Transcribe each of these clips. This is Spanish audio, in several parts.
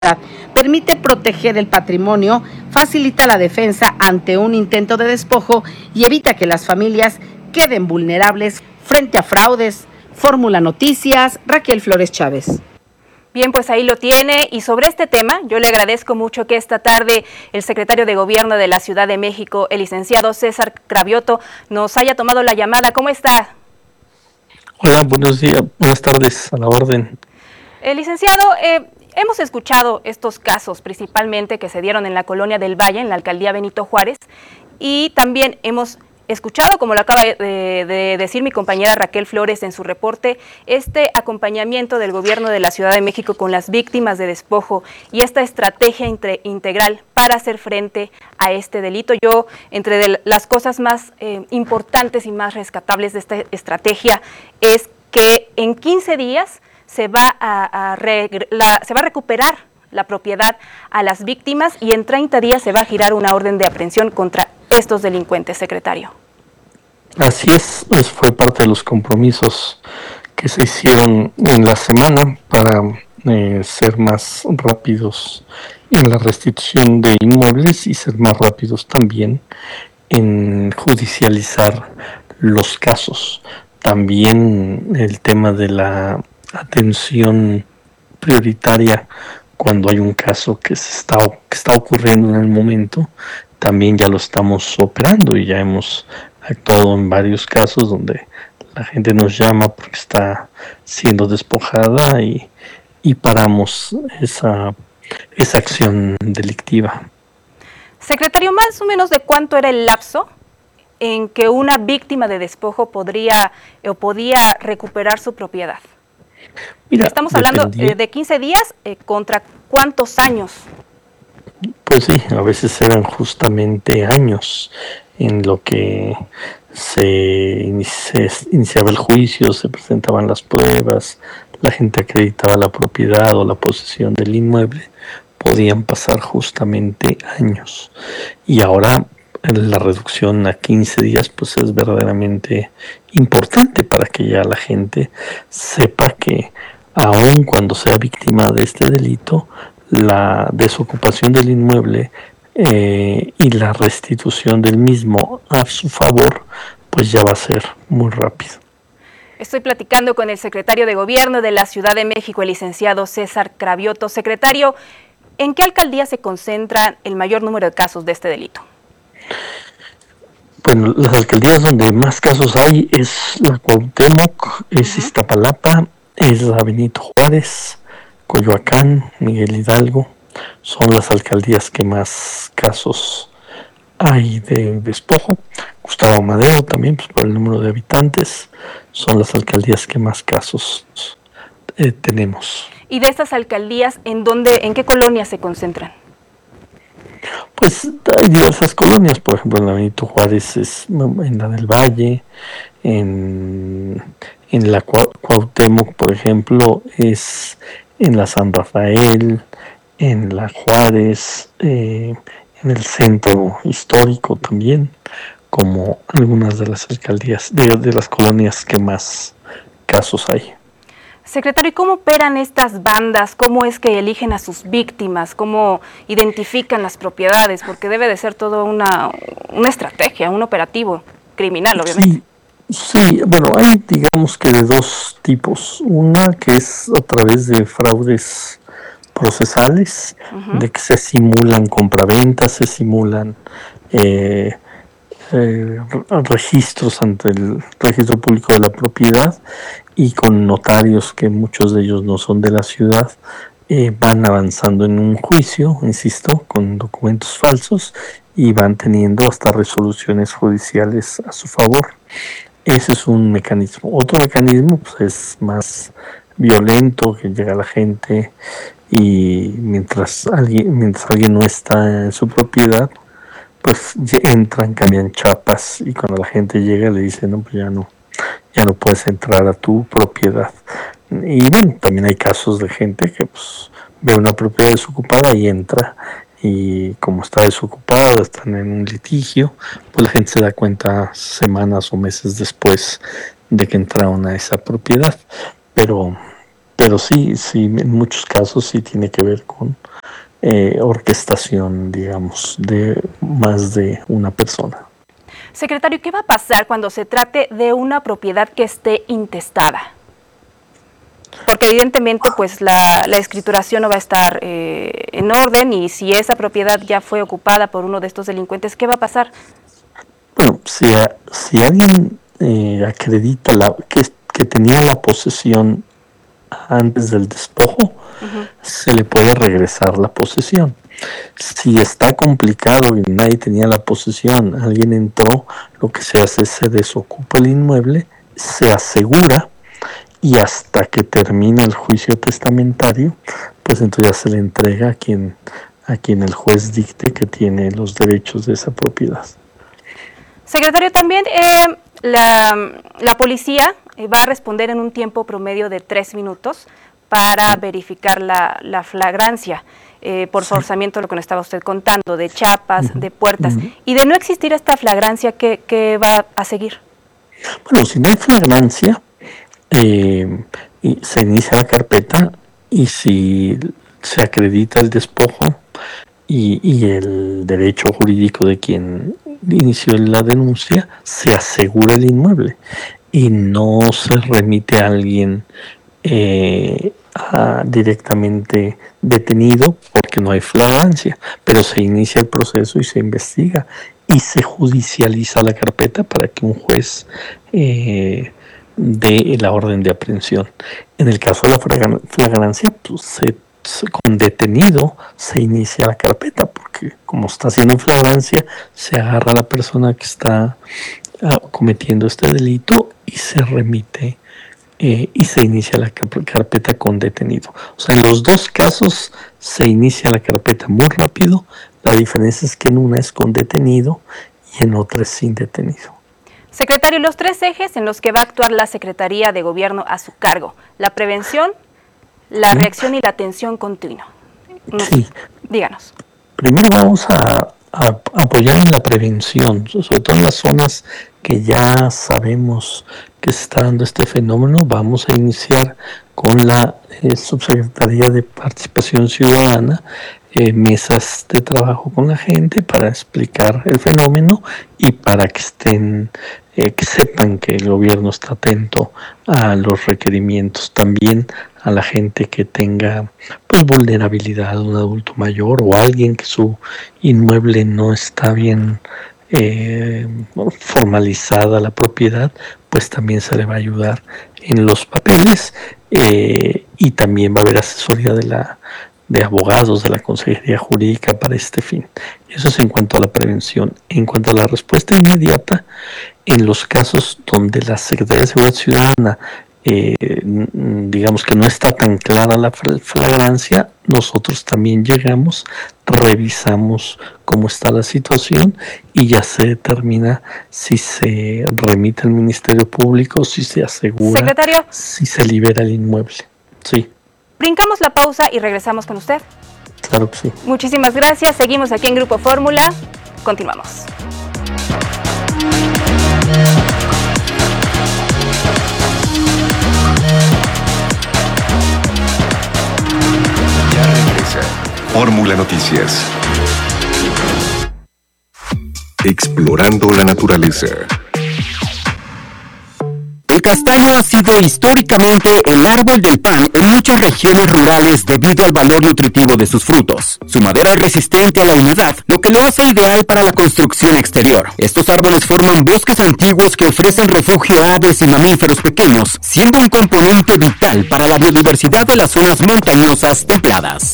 permite proteger el patrimonio, facilita la defensa ante un intento de despojo y evita que las familias queden vulnerables frente a fraudes. Fórmula Noticias, Raquel Flores Chávez. Bien, pues ahí lo tiene. Y sobre este tema, yo le agradezco mucho que esta tarde el secretario de Gobierno de la Ciudad de México, el licenciado César Cravioto, nos haya tomado la llamada. ¿Cómo está? Hola, buenos días, buenas tardes, a la orden. Licenciado, hemos escuchado estos casos principalmente que se dieron en la Colonia del Valle, en la alcaldía Benito Juárez, y también hemos escuchado, como lo acaba de decir mi compañera Raquel Flores en su reporte, este acompañamiento del gobierno de la Ciudad de México con las víctimas de despojo y esta estrategia integral para hacer frente a este delito. Yo, entre las cosas más importantes y más rescatables de esta estrategia es que en 15 días se va a recuperar la propiedad a las víctimas y en 30 días se va a girar una orden de aprehensión contra estos delincuentes, secretario. Así es, fue parte de los compromisos que se hicieron en la semana para ser más rápidos en la restitución de inmuebles y ser más rápidos también en judicializar los casos. También el tema de la atención prioritaria cuando hay un caso que está ocurriendo en el momento, también ya lo estamos operando y ya hemos actuado en varios casos donde la gente nos llama porque está siendo despojada y paramos esa acción delictiva. Secretario, más o menos de cuánto era el lapso en que una víctima de despojo podía recuperar su propiedad. Mira, estamos hablando de 15 días contra ¿cuántos años? Pues sí, a veces eran justamente años en lo que se iniciaba el juicio, se presentaban las pruebas, la gente acreditaba la propiedad o la posesión del inmueble, podían pasar justamente años. Y ahora la reducción a 15 días pues es verdaderamente importante para que ya la gente sepa que aun cuando sea víctima de este delito, la desocupación del inmueble y la restitución del mismo a su favor, pues ya va a ser muy rápido. Estoy platicando con el secretario de Gobierno de la Ciudad de México, el licenciado César Cravioto. Secretario, ¿en qué alcaldía se concentra el mayor número de casos de este delito? Bueno, las alcaldías donde más casos hay es la Cuauhtémoc, es Iztapalapa, es la Benito Juárez, Coyoacán, Miguel Hidalgo, son las alcaldías que más casos hay de despojo. Gustavo Madero también, pues por el número de habitantes, son las alcaldías que más casos tenemos. ¿Y de estas alcaldías, en qué colonias se concentran? Pues hay diversas colonias, por ejemplo en la Benito Juárez es en la del Valle, en la Cuauhtémoc, por ejemplo, es en la San Rafael, en la Juárez, en el centro histórico también, como algunas de las alcaldías, de las colonias que más casos hay. Secretario, ¿y cómo operan estas bandas? ¿Cómo es que eligen a sus víctimas? ¿Cómo identifican las propiedades? Porque debe de ser toda una estrategia, un operativo criminal, obviamente. Sí, bueno, hay digamos que de dos tipos. Una que es a través de fraudes procesales, de que se simulan compraventas, se simulan registros ante el registro público de la propiedad y con notarios que muchos de ellos no son de la ciudad, van avanzando en un juicio, insisto, con documentos falsos y van teniendo hasta resoluciones judiciales a su favor. Ese es un mecanismo. Otro mecanismo pues, es más violento, que llega la gente y mientras alguien no está en su propiedad, pues entran, cambian chapas y cuando la gente llega le dicen, no, pues ya no puedes entrar a tu propiedad. Y bueno, también hay casos de gente que pues ve una propiedad desocupada y entra, y como está desocupada, están en un litigio, pues la gente se da cuenta semanas o meses después de que entraron a esa propiedad. Pero Pero sí, en muchos casos sí tiene que ver con orquestación, digamos, de más de una persona. Secretario, ¿qué va a pasar cuando se trate de una propiedad que esté intestada? Porque evidentemente pues la escrituración no va a estar en orden, y si esa propiedad ya fue ocupada por uno de estos delincuentes, ¿qué va a pasar? Bueno, si alguien acredita que tenía la posesión antes del despojo, se le puede regresar la posesión. Si está complicado y nadie tenía la posesión, alguien entró, lo que se hace es se desocupa el inmueble, se asegura, y hasta que termine el juicio testamentario, pues entonces ya se le entrega a quien el juez dicte que tiene los derechos de esa propiedad. Secretario, también la policía va a responder en un tiempo promedio de 3 minutos para verificar la flagrancia por forzamiento, lo que nos estaba usted contando, de chapas, de puertas. Y de no existir esta flagrancia, ¿qué va a seguir? Bueno, si no hay flagrancia, se inicia la carpeta, y si se acredita el despojo y el derecho jurídico de quien inició la denuncia, se asegura el inmueble y no se remite a alguien directamente detenido porque no hay flagrancia, pero se inicia el proceso y se investiga y se judicializa la carpeta para que un juez de la orden de aprehensión. En el caso de la flagrancia, pues con detenido se inicia la carpeta, porque como está haciendo flagrancia, se agarra a la persona que está cometiendo este delito y se remite y se inicia la carpeta con detenido. O sea, en los dos casos se inicia la carpeta muy rápido. La diferencia es que en una es con detenido y en otra es sin detenido. Secretario, los 3 ejes en los que va a actuar la Secretaría de Gobierno a su cargo: la prevención, la reacción y la atención continua. Sí. Díganos. Primero vamos a apoyar en la prevención, sobre todo en las zonas que ya sabemos que se está dando este fenómeno. Vamos a iniciar con la Subsecretaría de Participación Ciudadana, mesas de trabajo con la gente para explicar el fenómeno y para que que sepan que el gobierno está atento a los requerimientos. También a la gente que tenga pues vulnerabilidad, un adulto mayor o alguien que su inmueble no está bien formalizada la propiedad, pues también se le va a ayudar en los papeles, y también va a haber asesoría de abogados de la Consejería Jurídica para este fin. Eso es en cuanto a la prevención. En cuanto a la respuesta inmediata, en los casos donde la Secretaría de Seguridad Ciudadana digamos que no está tan clara la flagrancia, nosotros también llegamos, revisamos cómo está la situación y ya se determina si se remite al Ministerio Público, si se asegura, Secretario, si se libera el inmueble. Sí. Brincamos la pausa y regresamos con usted. Claro que sí. Muchísimas gracias. Seguimos aquí en Grupo Fórmula. Continuamos. Ya regresa Fórmula Noticias. Explorando la naturaleza. El castaño ha sido históricamente el árbol del pan en muchas regiones rurales debido al valor nutritivo de sus frutos. Su madera es resistente a la humedad, lo que lo hace ideal para la construcción exterior. Estos árboles forman bosques antiguos que ofrecen refugio a aves y mamíferos pequeños, siendo un componente vital para la biodiversidad de las zonas montañosas templadas.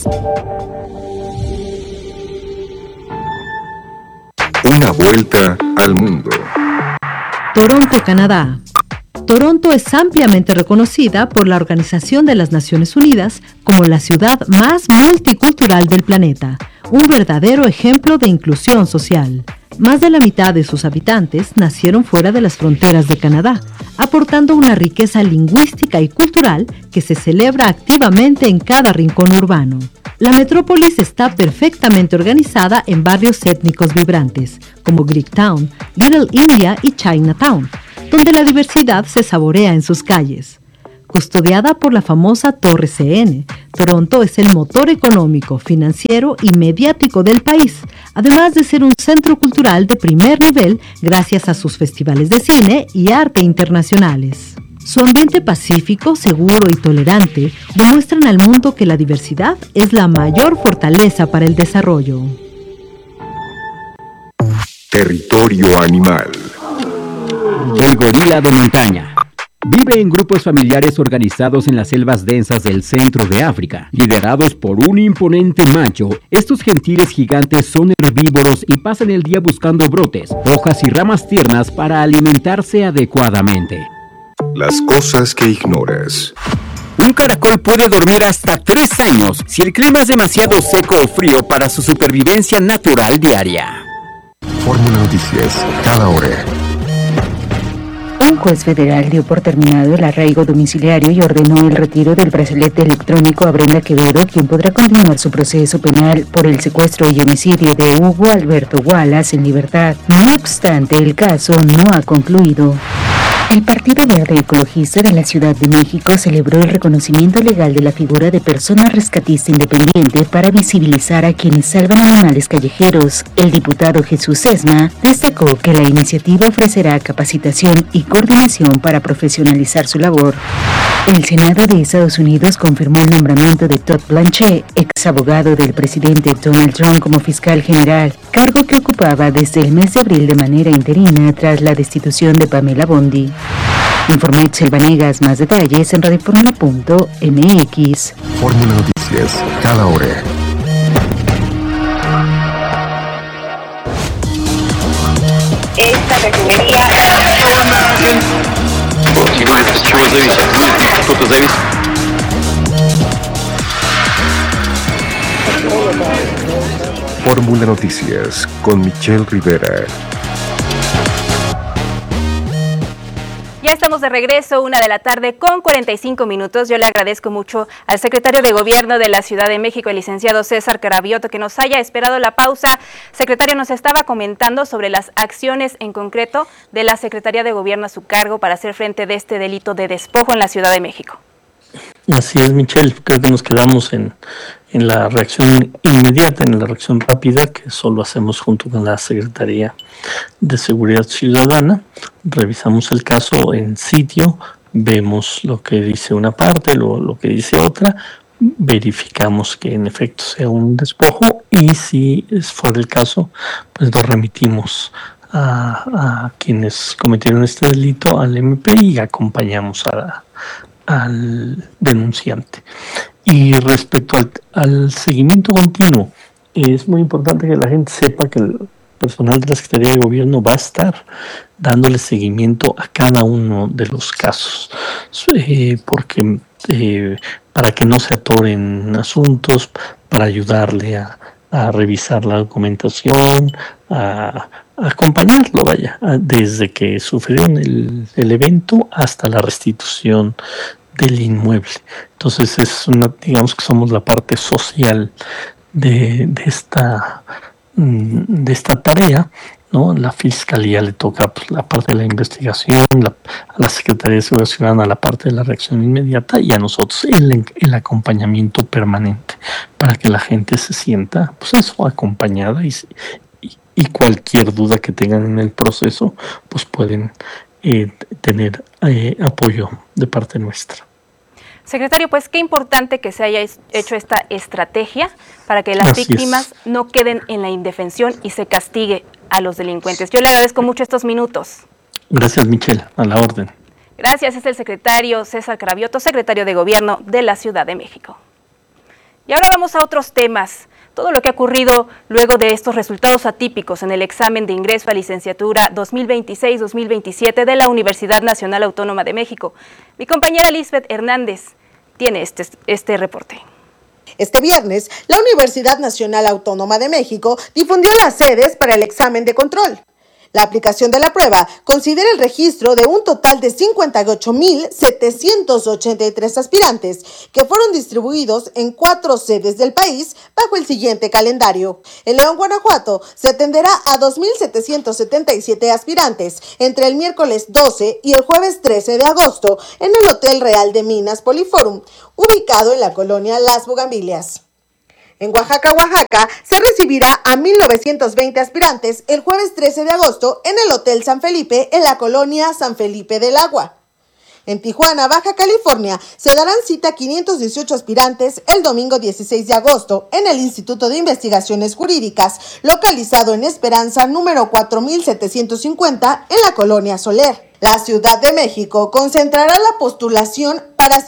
Una vuelta al mundo. Toronto, Canadá. Toronto es ampliamente reconocida por la Organización de las Naciones Unidas como la ciudad más multicultural del planeta, un verdadero ejemplo de inclusión social. Más de la mitad de sus habitantes nacieron fuera de las fronteras de Canadá, aportando una riqueza lingüística y cultural que se celebra activamente en cada rincón urbano. La metrópolis está perfectamente organizada en barrios étnicos vibrantes, como Greektown, Little India y Chinatown, donde la diversidad se saborea en sus calles. custodiada por la famosa Torre CN. Toronto es el motor económico, financiero y mediático del país, además de ser un centro cultural de primer nivel gracias a sus festivales de cine y arte internacionales. Su ambiente pacífico, seguro y tolerante demuestran al mundo que la diversidad es la mayor fortaleza para el desarrollo. Territorio animal. El gorila de montaña. Vive en grupos familiares organizados en las selvas densas del centro de África. Liderados por un imponente macho, estos gentiles gigantes son herbívoros y pasan el día buscando brotes, hojas y ramas tiernas para alimentarse adecuadamente. Las cosas que ignoras. Un caracol puede dormir hasta 3 años si el clima es demasiado seco o frío para su supervivencia natural diaria. Fórmula Noticias, cada hora. Un juez federal dio por terminado el arraigo domiciliario y ordenó el retiro del brazalete electrónico a Brenda Quevedo, quien podrá continuar su proceso penal por el secuestro y homicidio de Hugo Alberto Wallace en libertad. No obstante, el caso no ha concluido. El Partido Verde Ecologista de la Ciudad de México celebró el reconocimiento legal de la figura de persona rescatista independiente para visibilizar a quienes salvan animales callejeros. El diputado Jesús Sesma destacó que la iniciativa ofrecerá capacitación y coordinación para profesionalizar su labor. El Senado de Estados Unidos confirmó el nombramiento de Todd Blanche, ex abogado del presidente Donald Trump, como fiscal general, cargo que ocupaba desde el mes de abril de manera interina tras la destitución de Pamela Bondi. Informó Itzel Vanegas. Más detalles en radioformula.mx. Fórmula Noticias, cada hora. Esta refinería... Fórmula Noticias con Michelle Rivera. Ya estamos de regreso, 1:00 p.m. con 45 minutos. Yo le agradezco mucho al secretario de Gobierno de la Ciudad de México, el licenciado César Cravioto, que nos haya esperado la pausa. Secretario, nos estaba comentando sobre las acciones en concreto de la Secretaría de Gobierno a su cargo para hacer frente de este delito de despojo en la Ciudad de México. Así es, Michelle. Creo que nos quedamos en la reacción inmediata, en la reacción rápida, que solo hacemos junto con la Secretaría de Seguridad Ciudadana. Revisamos el caso en sitio, vemos lo que dice una parte, lo que dice otra, verificamos que en efecto sea un despojo y si fuera el caso, pues lo remitimos a quienes cometieron este delito al MP y acompañamos al denunciante. Y respecto al seguimiento continuo, es muy importante que la gente sepa que el personal de la Secretaría de Gobierno va a estar dándole seguimiento a cada uno de los casos, porque para que no se atoren asuntos, para ayudarle a revisar la documentación, a acompañarlo, desde que sufrieron el evento hasta la restitución del inmueble. Entonces digamos que somos la parte social de esta tarea, ¿no? La Fiscalía le toca pues, la parte de la investigación, a la Secretaría de Seguridad Ciudadana la parte de la reacción inmediata y a nosotros el acompañamiento permanente para que la gente se sienta pues eso, acompañada y cualquier duda que tengan en el proceso pues pueden tener apoyo de parte nuestra. Secretario, pues qué importante que se haya hecho esta estrategia para que las víctimas no queden en la indefensión y se castigue a los delincuentes. Yo le agradezco mucho estos minutos. Gracias, Michelle, a la orden. Gracias, es el secretario César Cravioto, secretario de Gobierno de la Ciudad de México. Y ahora vamos a otros temas. Todo lo que ha ocurrido luego de estos resultados atípicos en el examen de ingreso a licenciatura 2026-2027 de la Universidad Nacional Autónoma de México. Mi compañera Lisbeth Hernández tiene este reporte. Este viernes, la Universidad Nacional Autónoma de México difundió las sedes para el examen de control. La aplicación de la prueba considera el registro de un total de 58.783 aspirantes que fueron distribuidos en 4 sedes del país bajo el siguiente calendario. En León, Guanajuato, se atenderá a 2.777 aspirantes entre el miércoles 12 y el jueves 13 de agosto en el Hotel Real de Minas Poliforum, ubicado en la colonia Las Bugambilias. En Oaxaca, se recibirá a 1.920 aspirantes el jueves 13 de agosto en el Hotel San Felipe en la colonia San Felipe del Agua. En Tijuana, Baja California, se darán cita a 518 aspirantes el domingo 16 de agosto en el Instituto de Investigaciones Jurídicas, localizado en Esperanza número 4750 en la colonia Soler. La Ciudad de México concentrará la postulación para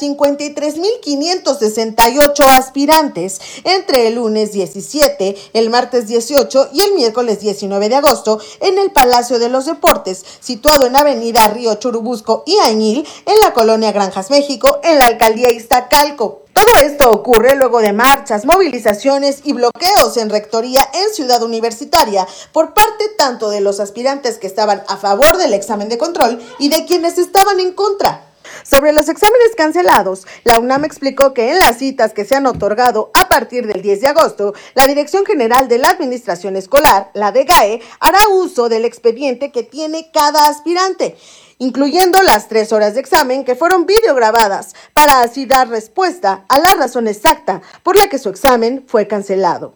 53.568 aspirantes entre el lunes 17, el martes 18 y el miércoles 19 de agosto en el Palacio de los Deportes, situado en Avenida Río Churubusco y Añil, en la colonia Granjas México, en la alcaldía Iztacalco. Todo esto ocurre luego de marchas, movilizaciones y bloqueos en rectoría en Ciudad Universitaria por parte tanto de los aspirantes que estaban a favor del examen de control y de quienes estaban en contra. Sobre los exámenes cancelados, la UNAM explicó que en las citas que se han otorgado a partir del 10 de agosto, la Dirección General de la Administración Escolar, la DGAE, hará uso del expediente que tiene cada aspirante, incluyendo las 3 horas de examen que fueron videograbadas, para así dar respuesta a la razón exacta por la que su examen fue cancelado.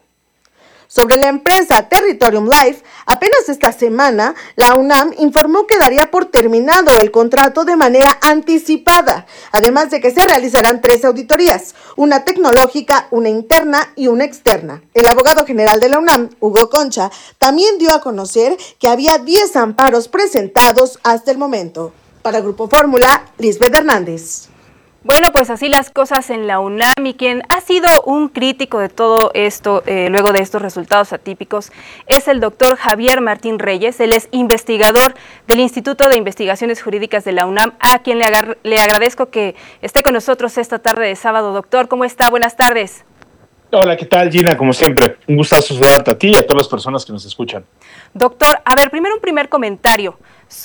Sobre la empresa Territorium Life, apenas esta semana, la UNAM informó que daría por terminado el contrato de manera anticipada, además de que se realizarán 3 auditorías, una tecnológica, una interna y una externa. El abogado general de la UNAM, Hugo Concha, también dio a conocer que había 10 amparos presentados hasta el momento. Para Grupo Fórmula, Lisbeth Hernández. Bueno, pues así las cosas en la UNAM, y quien ha sido un crítico de todo esto, luego de estos resultados atípicos, es el doctor Javier Martín Reyes. Él es investigador del Instituto de Investigaciones Jurídicas de la UNAM, a quien le agradezco que esté con nosotros esta tarde de sábado. Doctor, ¿cómo está? Buenas tardes. Hola, ¿qué tal, Gina? Como siempre, un gustazo saludarte a ti y a todas las personas que nos escuchan. Doctor, a ver, primero un primer comentario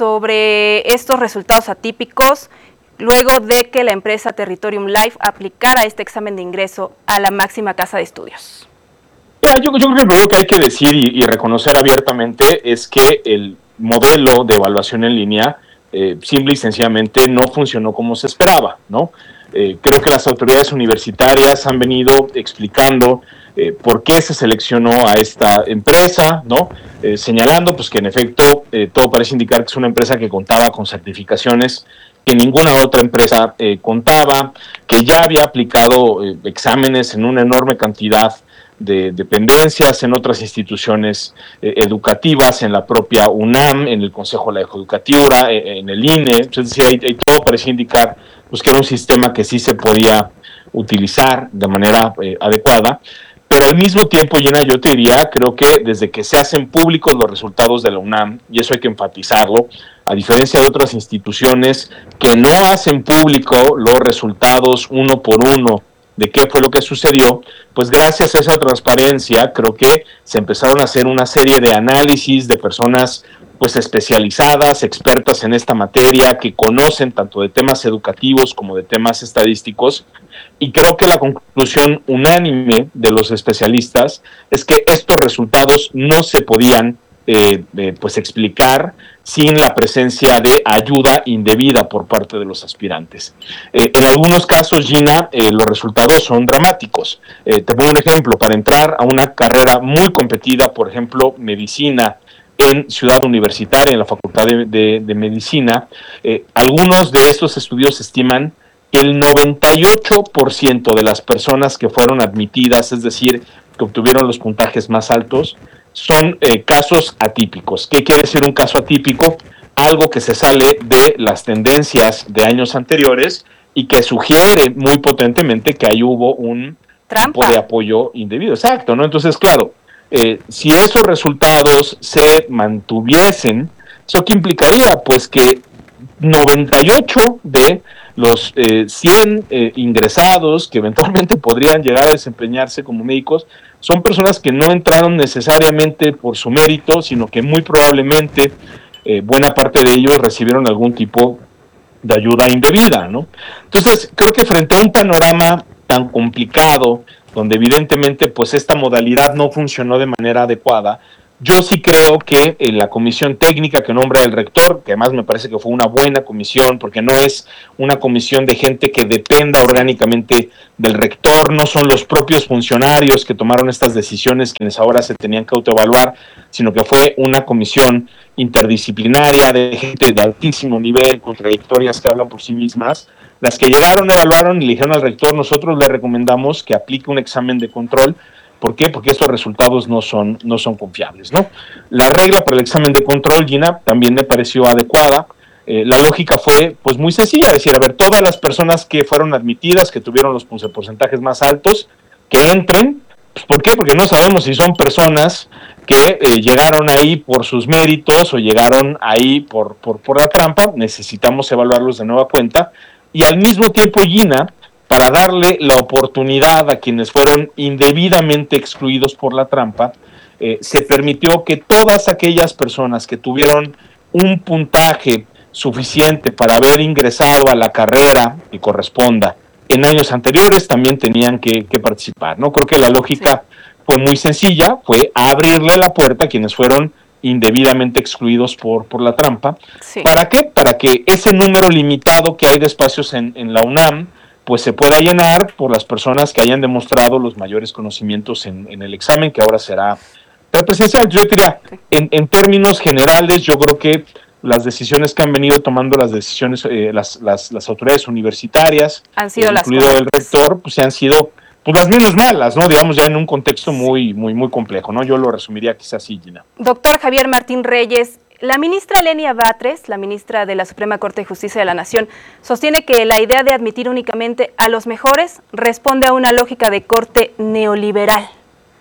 sobre estos resultados atípicos, luego de que la empresa Territorium Life aplicara este examen de ingreso a la máxima casa de estudios. Yo creo que lo que hay que decir y reconocer abiertamente es que el modelo de evaluación en línea simple y sencillamente no funcionó como se esperaba, ¿no? Creo que las autoridades universitarias han venido explicando por qué se seleccionó a esta empresa, ¿no? Señalando pues que en efecto todo parece indicar que es una empresa que contaba con certificaciones que ninguna otra empresa contaba, que ya había aplicado exámenes en una enorme cantidad de dependencias, en otras instituciones educativas, en la propia UNAM, en el Consejo de la Judicatura, en el INE, es decir, todo parecía indicar pues, que era un sistema que sí se podía utilizar de manera adecuada. Pero al mismo tiempo, Gina, yo te diría, creo que desde que se hacen públicos los resultados de la UNAM, y eso hay que enfatizarlo, a diferencia de otras instituciones que no hacen público los resultados uno por uno de qué fue lo que sucedió, pues gracias a esa transparencia creo que se empezaron a hacer una serie de análisis de personas pues especializadas, expertas en esta materia, que conocen tanto de temas educativos como de temas estadísticos, y creo que la conclusión unánime de los especialistas es que estos resultados no se podían pues explicar sin la presencia de ayuda indebida por parte de los aspirantes. En algunos casos, Gina, los resultados son dramáticos. Te pongo un ejemplo, para entrar a una carrera muy competida, por ejemplo, medicina, en Ciudad Universitaria, en la Facultad de Medicina, algunos de estos estudios estiman que el 98% de las personas que fueron admitidas, es decir, que obtuvieron los puntajes más altos, son casos atípicos. ¿Qué quiere decir un caso atípico? Algo que se sale de las tendencias de años anteriores y que sugiere muy potentemente que ahí hubo un tipo de apoyo indebido. Exacto, ¿no? Entonces, claro, si esos resultados se mantuviesen, ¿eso qué implicaría? Pues que 98 de los 100 ingresados que eventualmente podrían llegar a desempeñarse como médicos son personas que no entraron necesariamente por su mérito, sino que muy probablemente buena parte de ellos recibieron algún tipo de ayuda indebida, ¿no? Entonces, creo que frente a un panorama tan complicado, donde evidentemente pues esta modalidad no funcionó de manera adecuada, yo sí creo que la comisión técnica que nombra el rector, que además me parece que fue una buena comisión, porque no es una comisión de gente que dependa orgánicamente del rector, no son los propios funcionarios que tomaron estas decisiones quienes ahora se tenían que autoevaluar, sino que fue una comisión interdisciplinaria de gente de altísimo nivel, con trayectorias que hablan por sí mismas, las que llegaron, evaluaron y le dijeron al rector: nosotros le recomendamos que aplique un examen de control. ¿Por qué? Porque estos resultados no son confiables, ¿no? La regla para el examen de control, Gina, también me pareció adecuada. La lógica fue pues muy sencilla, es decir, a ver, todas las personas que fueron admitidas, que tuvieron los porcentajes más altos, que entren. Pues, ¿por qué? Porque no sabemos si son personas que llegaron ahí por sus méritos o llegaron ahí por la trampa. Necesitamos evaluarlos de nueva cuenta. Y al mismo tiempo, Gina, para darle la oportunidad a quienes fueron indebidamente excluidos por la trampa, se permitió que todas aquellas personas que tuvieron un puntaje suficiente para haber ingresado a la carrera que corresponda en años anteriores también tenían que participar, ¿no? Creo que la lógica fue muy sencilla, fue abrirle la puerta a quienes fueron indebidamente excluidos por la trampa. Sí. ¿Para qué? Para que ese número limitado que hay de espacios en la UNAM pues se pueda llenar por las personas que hayan demostrado los mayores conocimientos en el examen, que ahora será presencial. Yo diría, en términos generales, yo creo que las decisiones que han venido tomando las autoridades universitarias, han sido incluido el rector, pues han sido pues las menos malas, ¿no? Digamos, ya en un contexto muy complejo, ¿no? Yo lo resumiría quizás así, Gina. Doctor Javier Martín Reyes, la ministra Lenia Batres, la ministra de la Suprema Corte de Justicia de la Nación, sostiene que la idea de admitir únicamente a los mejores responde a una lógica de corte neoliberal.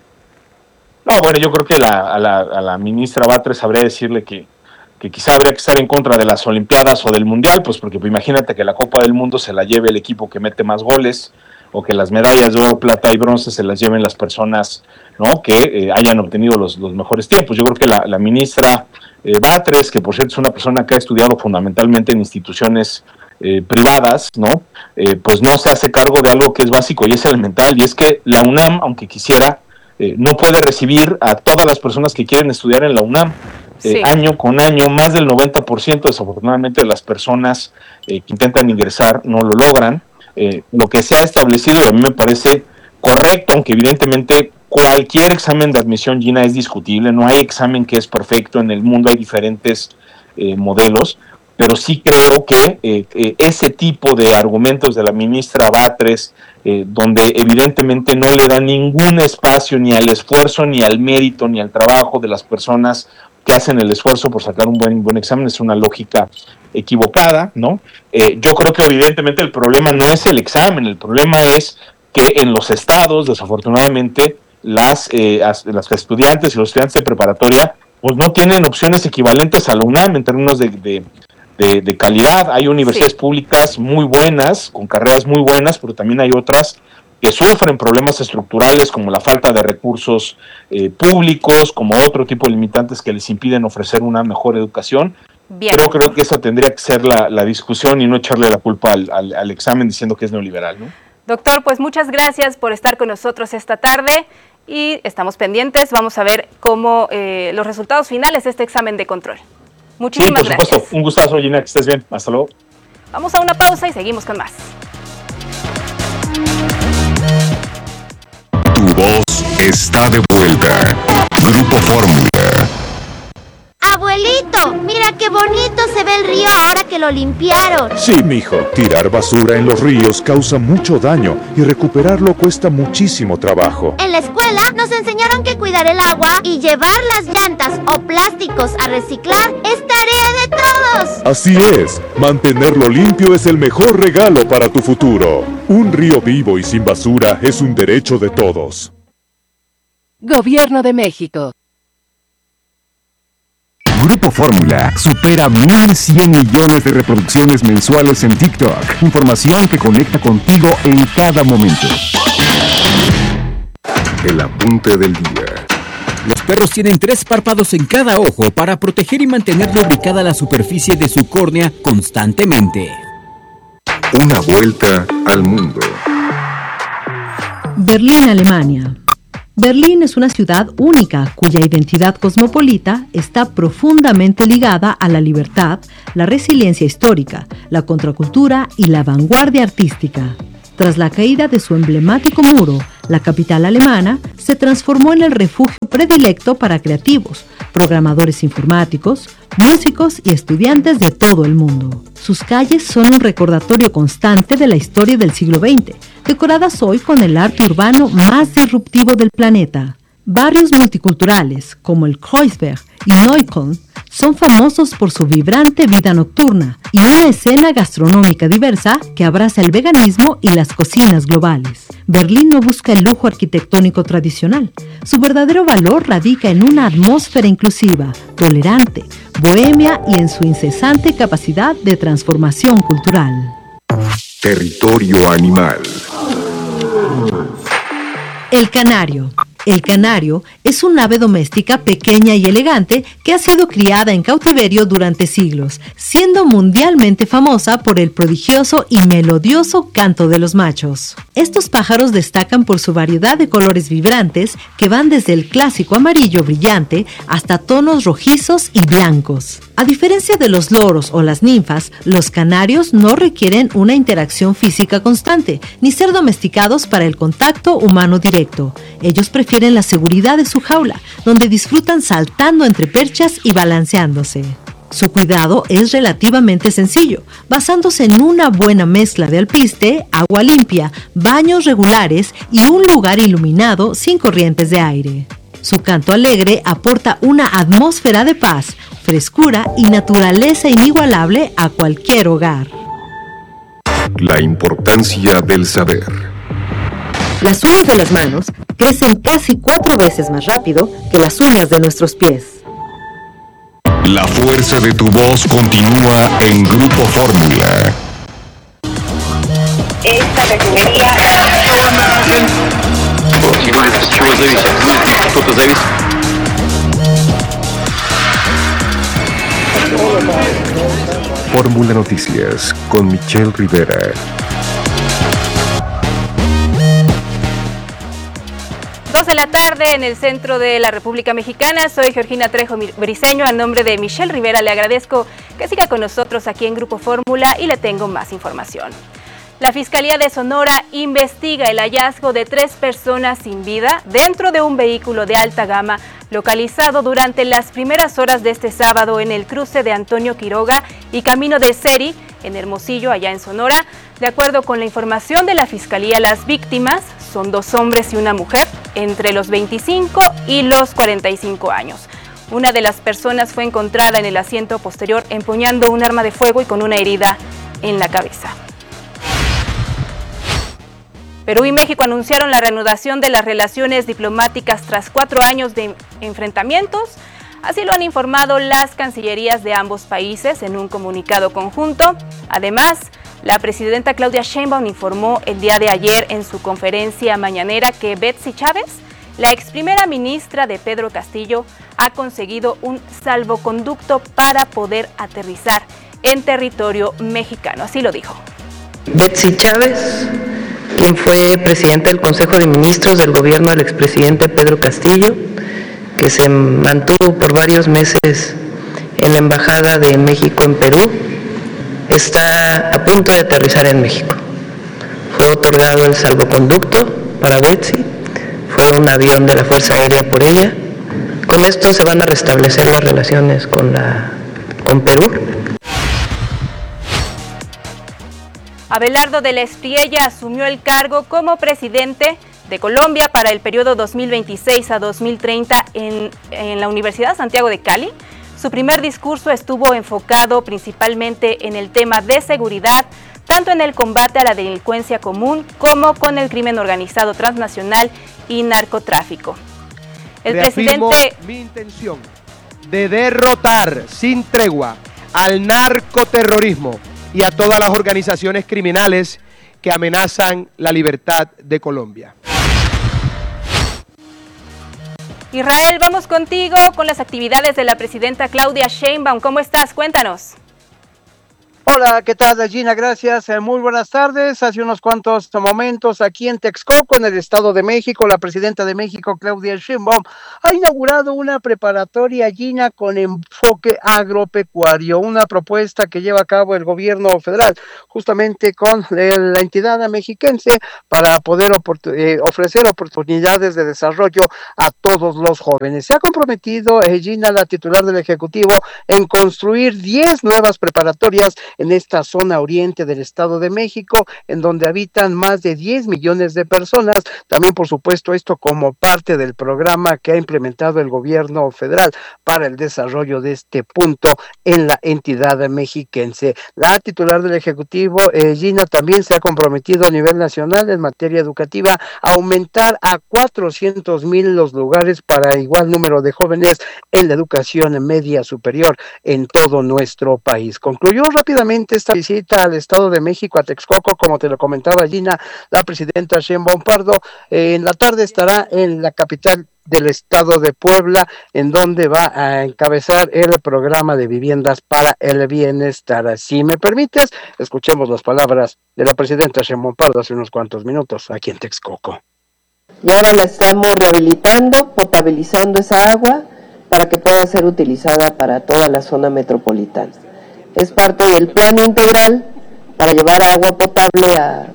No, bueno, yo creo que a la ministra Batres habría decirle que quizá habría que estar en contra de las Olimpiadas o del Mundial, pues porque pues, imagínate que la Copa del Mundo se la lleve el equipo que mete más goles, o que las medallas de oro, plata y bronce se las lleven las personas, ¿no?, que hayan obtenido los mejores tiempos. Yo creo que la ministra Batres, que por cierto es una persona que ha estudiado fundamentalmente en instituciones privadas, ¿no?, pues no se hace cargo de algo que es básico y es elemental, y es que la UNAM, aunque quisiera, no puede recibir a todas las personas que quieren estudiar en la UNAM. Sí. Año con año, más del 90% desafortunadamente de las personas que intentan ingresar no lo logran. Lo que se ha establecido, y a mí me parece correcto, aunque evidentemente cualquier examen de admisión, Gina, es discutible, no hay examen que es perfecto, en el mundo hay diferentes modelos, pero sí creo que ese tipo de argumentos de la ministra Batres, donde evidentemente no le da ningún espacio ni al esfuerzo, ni al mérito, ni al trabajo de las personas que hacen el esfuerzo por sacar un buen examen, es una lógica equivocada, ¿no? Yo creo que evidentemente el problema no es el examen, el problema es que en los estados, desafortunadamente, las estudiantes y los estudiantes de preparatoria pues no tienen opciones equivalentes a la UNAM en términos de calidad. Hay universidades públicas muy buenas, con carreras muy buenas, pero también hay otras que sufren problemas estructurales como la falta de recursos públicos, como otro tipo de limitantes que les impiden ofrecer una mejor educación. Bien. Creo que esa tendría que ser la discusión y no echarle la culpa al examen diciendo que es neoliberal, ¿no? Doctor, pues muchas gracias por estar con nosotros esta tarde y estamos pendientes. Vamos a ver cómo los resultados finales de este examen de control. Muchísimas gracias. Por supuesto. Un gustazo, Gina, que estés bien. Hasta luego. Vamos a una pausa y seguimos con más. Tu voz está de vuelta. Grupo Fórmula. Abuelito, mira qué bonito se ve el río ahora que lo limpiaron. Sí, mijo, tirar basura en los ríos causa mucho daño y recuperarlo cuesta muchísimo trabajo. En la escuela nos enseñaron que cuidar el agua y llevar las llantas o plásticos a reciclar es tarea de todos. Así es, mantenerlo limpio es el mejor regalo para tu futuro. Un río vivo y sin basura es un derecho de todos. Gobierno de México. Grupo Grupo Fórmula supera 1.100 millones de reproducciones mensuales en TikTok. Información que conecta contigo en cada momento. El apunte del día. Los perros tienen 3 párpados en cada ojo para proteger y mantener lubricada la superficie de su córnea constantemente. Una vuelta al mundo. Berlín, Alemania. Berlín es una ciudad única cuya identidad cosmopolita está profundamente ligada a la libertad, la resiliencia histórica, la contracultura y la vanguardia artística. Tras la caída de su emblemático muro, la capital alemana se transformó en el refugio predilecto para creativos, programadores informáticos, músicos y estudiantes de todo el mundo. Sus calles son un recordatorio constante de la historia del siglo XX, decoradas hoy con el arte urbano más disruptivo del planeta. Barrios multiculturales, como el Kreuzberg y Neukölln, son famosos por su vibrante vida nocturna y una escena gastronómica diversa que abraza el veganismo y las cocinas globales. Berlín no busca el lujo arquitectónico tradicional. Su verdadero valor radica en una atmósfera inclusiva, tolerante, bohemia y en su incesante capacidad de transformación cultural. Territorio animal. El canario. El canario es un ave doméstica pequeña y elegante que ha sido criada en cautiverio durante siglos, siendo mundialmente famosa por el prodigioso y melodioso canto de los machos. Estos pájaros destacan por su variedad de colores vibrantes que van desde el clásico amarillo brillante hasta tonos rojizos y blancos. A diferencia de los loros o las ninfas, los canarios no requieren una interacción física constante, ni ser domesticados para el contacto humano directo. Ellos prefieren la seguridad de su jaula, donde disfrutan saltando entre perchas y balanceándose. Su cuidado es relativamente sencillo, basándose en una buena mezcla de alpiste, agua limpia, baños regulares y un lugar iluminado sin corrientes de aire. Su canto alegre aporta una atmósfera de paz, frescura y naturaleza inigualable a cualquier hogar. La importancia del saber. Las uñas de las manos crecen casi 4 veces más rápido que las uñas de nuestros pies. La fuerza de tu voz continúa en Grupo Fórmula. Esta refinería... Fórmula Noticias con Michelle Rivera. 2 de la tarde en el centro de la República Mexicana. Soy Georgina Trejo Briceño. A nombre de Michelle Rivera le agradezco que siga con nosotros aquí en Grupo Fórmula y le tengo más información. La Fiscalía de Sonora investiga el hallazgo de 3 personas sin vida dentro de un vehículo de alta gama localizado durante las primeras horas de este sábado en el cruce de Antonio Quiroga y Camino del Seri, en Hermosillo, allá en Sonora. De acuerdo con la información de la Fiscalía, las víctimas son 2 hombres y una mujer entre los 25 y los 45 años. Una de las personas fue encontrada en el asiento posterior empuñando un arma de fuego y con una herida en la cabeza. Perú y México anunciaron la reanudación de las relaciones diplomáticas tras 4 años de enfrentamientos. Así lo han informado las cancillerías de ambos países en un comunicado conjunto. Además, la presidenta Claudia Sheinbaum informó el día de ayer en su conferencia mañanera que Betsy Chávez, la ex primera ministra de Pedro Castillo, ha conseguido un salvoconducto para poder aterrizar en territorio mexicano. Así lo dijo. Betsy Chávez, quien fue presidenta del Consejo de Ministros del gobierno del expresidente Pedro Castillo, que se mantuvo por varios meses en la Embajada de México en Perú, está a punto de aterrizar en México. Fue otorgado el salvoconducto para Betsy, fue un avión de la Fuerza Aérea por ella. Con esto se van a restablecer las relaciones con Perú. Abelardo de la Espriella asumió el cargo como presidente de Colombia para el periodo 2026 a 2030 en la Universidad Santiago de Cali. Su primer discurso estuvo enfocado principalmente en el tema de seguridad, tanto en el combate a la delincuencia común como con el crimen organizado transnacional y narcotráfico. El Reafirmo presidente... mi intención de derrotar sin tregua al narcoterrorismo y a todas las organizaciones criminales que amenazan la libertad de Colombia. Israel, vamos contigo con las actividades de la presidenta Claudia Sheinbaum. ¿Cómo estás? Cuéntanos. Hola, ¿qué tal, Gina? Gracias, muy buenas tardes. Hace unos cuantos momentos aquí en Texcoco, en el Estado de México, la presidenta de México, Claudia Sheinbaum, ha inaugurado una preparatoria, Gina, con enfoque agropecuario, una propuesta que lleva a cabo el gobierno federal, justamente con la entidad mexiquense, para poder ofrecer oportunidades de desarrollo a todos los jóvenes. Se ha comprometido, Gina, la titular del Ejecutivo, en construir 10 nuevas preparatorias en esta zona oriente del Estado de México, en donde habitan más de 10 millones de personas. También, por supuesto, esto como parte del programa que ha implementado el gobierno federal para el desarrollo de este punto en la entidad mexiquense. La titular del Ejecutivo, Gina, también se ha comprometido a nivel nacional en materia educativa a aumentar a 400,000 los lugares para igual número de jóvenes en la educación media superior en todo nuestro país. Concluyó rápidamente esta visita al Estado de México, a Texcoco, como te lo comentaba, Gina, la presidenta Sheinbaum Pardo. En la tarde estará en la capital del Estado de Puebla, en donde va a encabezar el programa de viviendas para el bienestar. Si me permites, escuchemos las palabras de la presidenta Sheinbaum Pardo hace unos cuantos minutos aquí en Texcoco. Y ahora la estamos rehabilitando, potabilizando esa agua para que pueda ser utilizada para toda la zona metropolitana. Es parte del plan integral para llevar agua potable a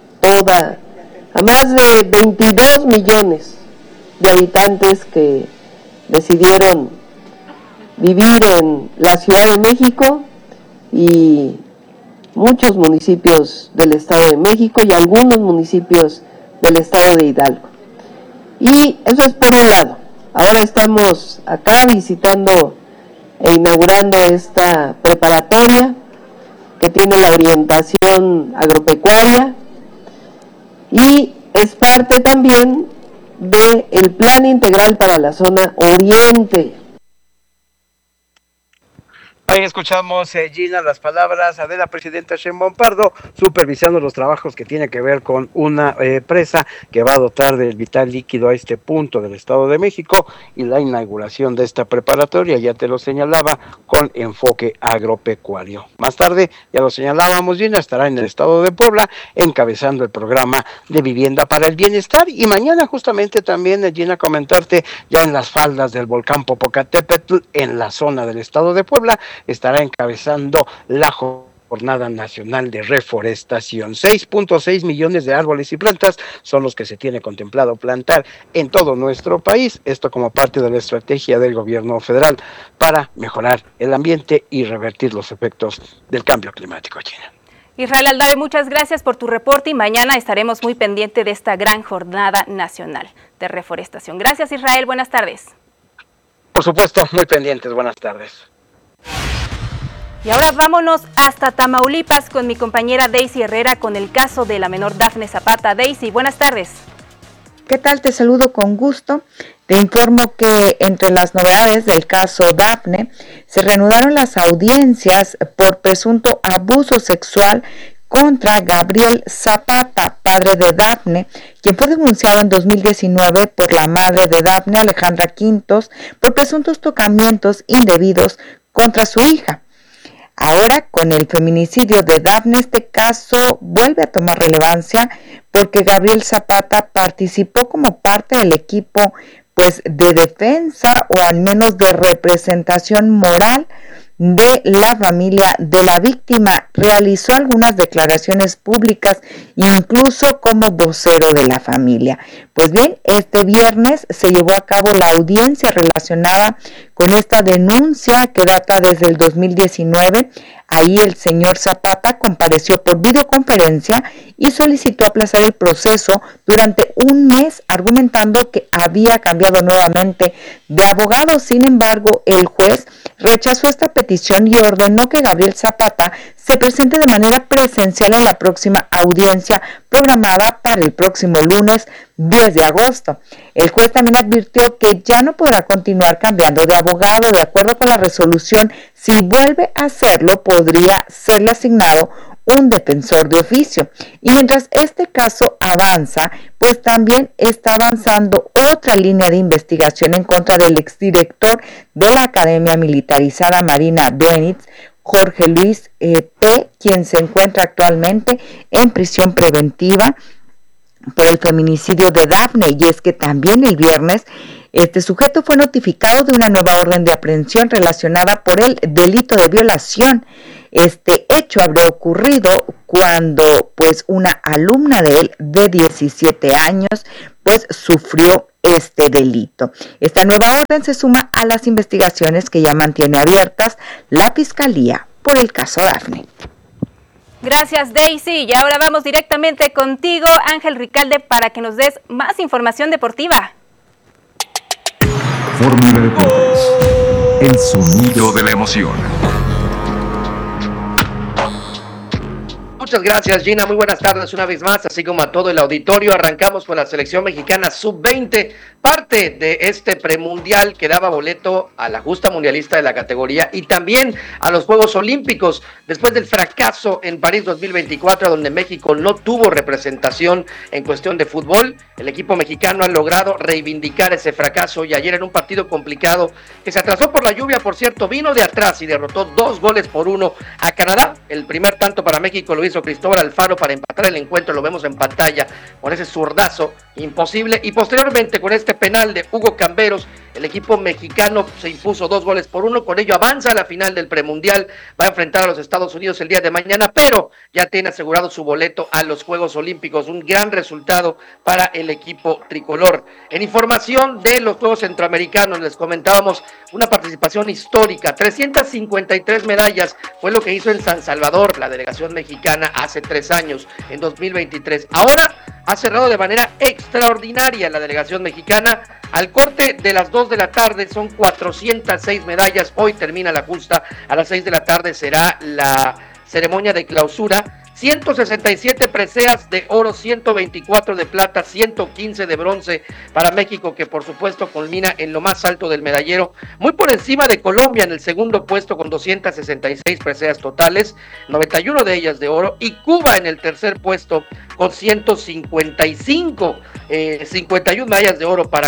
más de 22 millones de habitantes que decidieron vivir en la Ciudad de México y muchos municipios del Estado de México y algunos municipios del Estado de Hidalgo. Y eso es por un lado. Ahora estamos acá visitando e inaugurando esta preparatoria que tiene la orientación agropecuaria y es parte también del plan integral para la zona oriente. Ahí escuchamos, Gina, las palabras de la presidenta Sheinbaum Pardo, supervisando los trabajos que tiene que ver con una presa que va a dotar del vital líquido a este punto del Estado de México, y la inauguración de esta preparatoria, ya te lo señalaba, con enfoque agropecuario. Más tarde, ya lo señalábamos, Gina, estará en el Estado de Puebla encabezando el programa de vivienda para el bienestar, y mañana justamente también, Gina, comentarte, ya en las faldas del volcán Popocatépetl, en la zona del Estado de Puebla, estará encabezando la Jornada Nacional de Reforestación. 6.6 millones de árboles y plantas son los que se tiene contemplado plantar en todo nuestro país, esto como parte de la estrategia del gobierno federal para mejorar el ambiente y revertir los efectos del cambio climático, China. Israel Aldave, muchas gracias por tu reporte y mañana estaremos muy pendientes de esta gran Jornada Nacional de Reforestación. Gracias, Israel, buenas tardes. Por supuesto, muy pendientes, buenas tardes. Y ahora vámonos hasta Tamaulipas con mi compañera Daisy Herrera con el caso de la menor Dafne Zapata. Daisy, buenas tardes. ¿Qué tal? Te saludo con gusto. Te informo que entre las novedades del caso Dafne se reanudaron las audiencias por presunto abuso sexual contra Gabriel Zapata, padre de Dafne, quien fue denunciado en 2019 por la madre de Dafne, Alejandra Quintos, por presuntos tocamientos indebidos contra su hija. Ahora, con el feminicidio de Dafne, este caso vuelve a tomar relevancia porque Gabriel Zapata participó como parte del equipo de defensa o al menos de representación moral de la familia de la víctima. Realizó algunas declaraciones públicas, incluso como vocero de la familia. Pues bien, este viernes se llevó a cabo la audiencia relacionada con esta denuncia que data desde el 2019. Ahí el señor Zapata compareció por videoconferencia y solicitó aplazar el proceso durante un mes, argumentando que había cambiado nuevamente de abogado. Sin embargo, el juez rechazó esta petición y ordenó que Gabriel Zapata se presente de manera presencial en la próxima audiencia programada para el próximo lunes 10 de agosto. El juez también advirtió que ya no podrá continuar cambiando de abogado. De acuerdo con la resolución, si vuelve a hacerlo, podría serle asignado un defensor de oficio. Y mientras este caso avanza, pues también está avanzando otra línea de investigación en contra del exdirector de la Academia Militarizada Marina Benitz, Jorge Luis P., quien se encuentra actualmente en prisión preventiva por el feminicidio de Dafne. Y es que también el viernes este sujeto fue notificado de una nueva orden de aprehensión relacionada por el delito de violación. Este hecho habría ocurrido cuando pues una alumna de él de 17 años pues sufrió este delito. Esta nueva orden se suma a las investigaciones que ya mantiene abiertas la Fiscalía por el caso Dafne. Gracias, Daisy. Y ahora vamos directamente contigo, Ángel Ricalde, para que nos des más información deportiva. Fórmula Deportes, el sonido de la emoción. Muchas gracias, Gina. Muy buenas tardes una vez más, así como a todo el auditorio. Arrancamos con la selección mexicana sub-20, parte de este premundial que daba boleto a la justa mundialista de la categoría y también a los Juegos Olímpicos, después del fracaso en París 2024, donde México no tuvo representación en cuestión de fútbol. El equipo mexicano ha logrado reivindicar ese fracaso y ayer en un partido complicado que se atrasó por la lluvia, por cierto, vino de atrás y derrotó 2-1 a Canadá. El primer tanto para México lo hizo Cristóbal Alfaro para empatar el encuentro, lo vemos en pantalla con ese zurdazo imposible, y posteriormente con este penal de Hugo Camberos, el equipo mexicano se impuso 2-1, con ello avanza a la final del premundial, va a enfrentar a los Estados Unidos el día de mañana, pero ya tiene asegurado su boleto a los Juegos Olímpicos, un gran resultado para el equipo tricolor. En información de los Juegos Centroamericanos, les comentábamos una participación histórica, 353 medallas fue lo que hizo en San Salvador la delegación mexicana hace 3 años, en 2023. Ahora ha cerrado de manera extraordinaria la delegación mexicana. Al corte de las 2 de la tarde son 406 medallas. Hoy termina la justa. A las 6 de la tarde será la ceremonia de clausura. 167 preseas de oro, 124 de plata, 115 de bronce para México, que por supuesto culmina en lo más alto del medallero, muy por encima de Colombia en el segundo puesto con 266 preseas totales, 91 de ellas de oro, y Cuba en el tercer puesto con 155, 51 medallas de oro para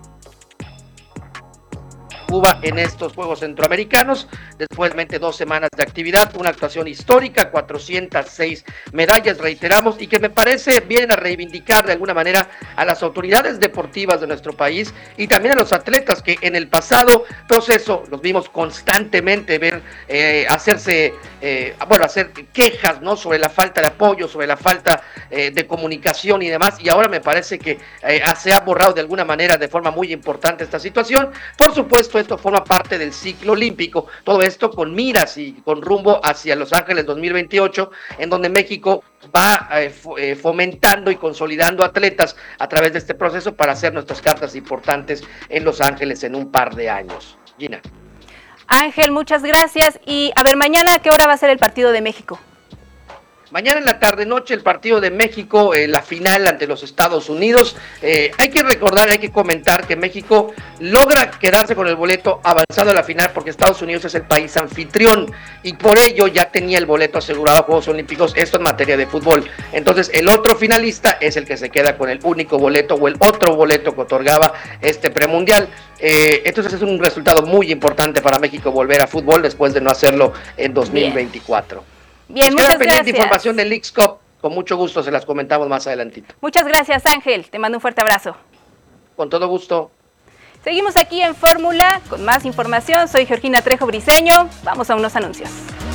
Cuba en estos Juegos Centroamericanos. Después de 2 semanas de actividad, una actuación histórica, 406 medallas, reiteramos, y que me parece vienen a reivindicar de alguna manera a las autoridades deportivas de nuestro país y también a los atletas que en el pasado proceso los vimos constantemente hacer quejas, ¿no?, sobre la falta de apoyo, sobre la falta de comunicación y demás, y ahora me parece que se ha borrado de alguna manera de forma muy importante esta situación. Por supuesto, esto forma parte del ciclo olímpico, todo esto con miras y con rumbo hacia Los Ángeles 2028, en donde México va fomentando y consolidando atletas a través de este proceso para hacer nuestras cartas importantes en Los Ángeles en un par de años. Gina. Ángel, muchas gracias. Y a ver, mañana, ¿a qué hora va a ser el partido de México? Mañana en la tarde-noche el partido de México, la final ante los Estados Unidos. Hay que recordar, hay que comentar que México logra quedarse con el boleto avanzado a la final porque Estados Unidos es el país anfitrión y por ello ya tenía el boleto asegurado a Juegos Olímpicos, esto en materia de fútbol. Entonces el otro finalista es el que se queda con el único boleto o el otro boleto que otorgaba este premundial. Entonces es un resultado muy importante para México volver a fútbol después de no hacerlo en 2024. Bien, muchas gracias. Información del Leagues Cup, con mucho gusto se las comentamos más adelantito. Muchas gracias, Ángel, te mando un fuerte abrazo. Con todo gusto. Seguimos aquí en Fórmula con más información, soy Georgina Trejo Briceño, vamos a unos anuncios.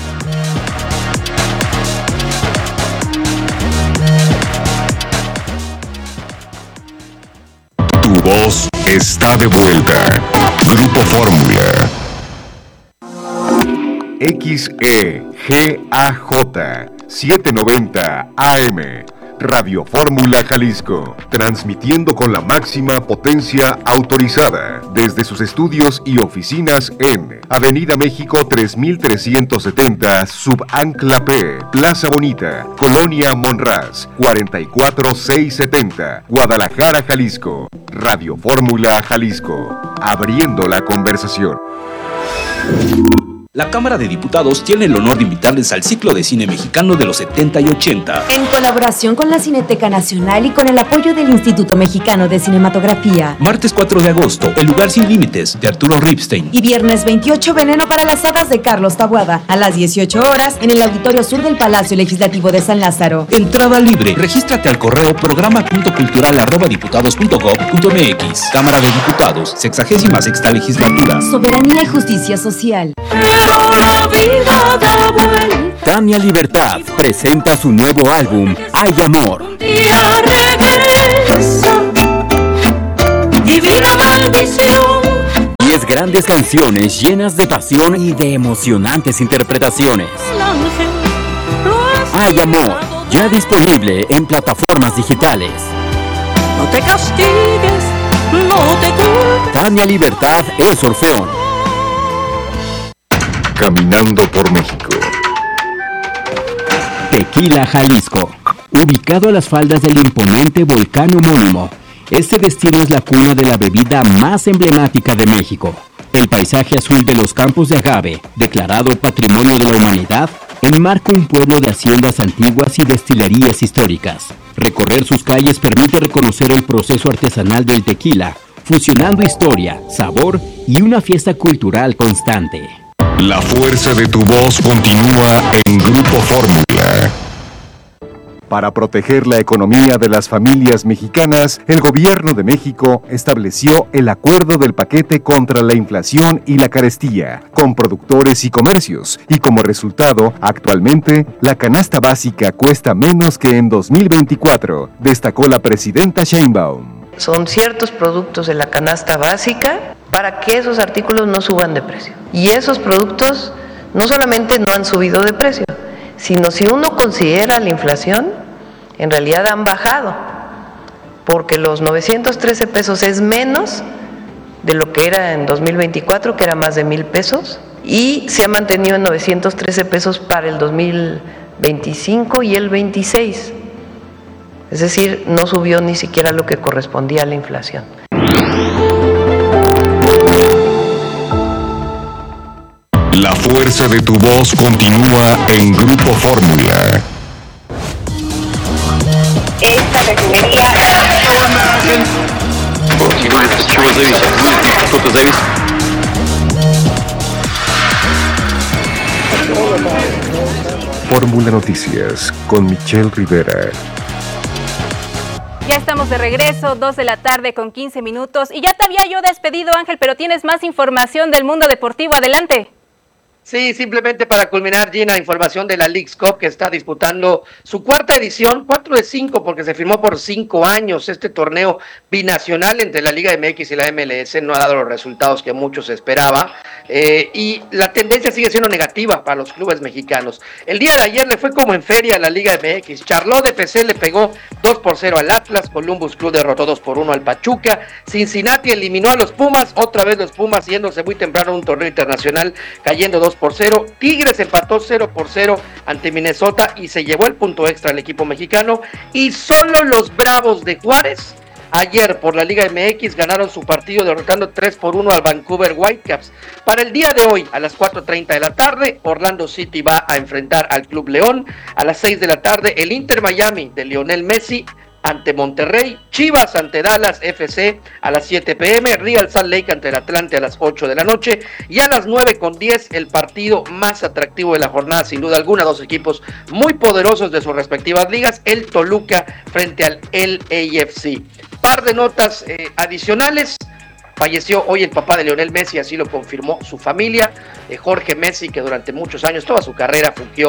Tu voz está de vuelta. Grupo Fórmula. XEGAJ 790 AM Radio Fórmula Jalisco, transmitiendo con la máxima potencia autorizada desde sus estudios y oficinas en Avenida México 3370, Subancla P, Plaza Bonita, Colonia Monraz, 44670, Guadalajara, Jalisco. Radio Fórmula Jalisco, abriendo la conversación. La Cámara de Diputados tiene el honor de invitarles al ciclo de cine mexicano de los 70 y 80. En colaboración con la Cineteca Nacional y con el apoyo del Instituto Mexicano de Cinematografía. Martes 4 de agosto, El lugar sin límites, de Arturo Ripstein. Y viernes 28, Veneno para las hadas, de Carlos Taboada. A las 18 horas, en el Auditorio Sur del Palacio Legislativo de San Lázaro. Entrada libre. Regístrate al correo programa.cultural@diputados.gov.mx. Cámara de Diputados, 66ª Legislatura. Soberanía y justicia social. Tania Libertad presenta su nuevo álbum, Hay Amor. 10 grandes canciones llenas de pasión y de emocionantes interpretaciones. Hay Amor, ya disponible en plataformas digitales. No te castigues, no te culpes. Tania Libertad es Orfeón. Caminando por México. Tequila, Jalisco. Ubicado a las faldas del imponente volcán homónimo, este destino es la cuna de la bebida más emblemática de México. El paisaje azul de los campos de agave, declarado Patrimonio de la Humanidad, enmarca un pueblo de haciendas antiguas y destilerías históricas. Recorrer sus calles permite reconocer el proceso artesanal del tequila, fusionando historia, sabor y una fiesta cultural constante. La fuerza de tu voz continúa en Grupo Fórmula. Para proteger la economía de las familias mexicanas, el Gobierno de México estableció el Acuerdo del Paquete contra la Inflación y la Carestía con productores y comercios, y como resultado, actualmente, la canasta básica cuesta menos que en 2024, destacó la presidenta Sheinbaum. Son ciertos productos de la canasta básica para que esos artículos no suban de precio. Y esos productos no solamente no han subido de precio, sino si uno considera la inflación, en realidad han bajado, porque los 913 pesos es menos de lo que era en 2024, que era más de 1,000 pesos, y se ha mantenido en 913 pesos para el 2025 y el 26. Es decir, no subió ni siquiera lo que correspondía a la inflación. La fuerza de tu voz continúa en Grupo Fórmula. Esta refinería... Fórmula Noticias con Michelle Rivera. Ya estamos de regreso, 2 de la tarde con 15 minutos. Y ya te había yo despedido, Ángel, pero tienes más información del mundo deportivo. Adelante. Sí, simplemente para culminar, Gina, información de la Leagues Cup, que está disputando su cuarta edición, 4 de 5, porque se firmó por 5 años. Este torneo binacional entre la Liga MX y la MLS no ha dado los resultados que muchos esperaban, y la tendencia sigue siendo negativa para los clubes mexicanos. El día de ayer le fue como en feria a la Liga MX. Charlotte FC le pegó 2-0 al Atlas, Columbus Club derrotó 2-1 al Pachuca, Cincinnati eliminó a los Pumas, otra vez los Pumas yéndose muy temprano a un torneo internacional, cayendo 2-0. Tigres empató 0-0 ante Minnesota y se llevó el punto extra al equipo mexicano. Y solo los Bravos de Juárez ayer por la Liga MX ganaron su partido derrotando 3-1 al Vancouver Whitecaps. Para el día de hoy a las 4:30 de la tarde Orlando City va a enfrentar al Club León. A las 6 de la tarde el Inter Miami de Lionel Messi ante Monterrey, Chivas ante Dallas FC a las 7 p.m, Real Salt Lake ante el Atlante a las 8 de la noche, y a las 9:10 el partido más atractivo de la jornada, sin duda alguna, dos equipos muy poderosos de sus respectivas ligas, el Toluca frente al LAFC. Par de notas adicionales. Falleció hoy el papá de Lionel Messi, así lo confirmó su familia, Jorge Messi, que durante muchos años, toda su carrera, fungió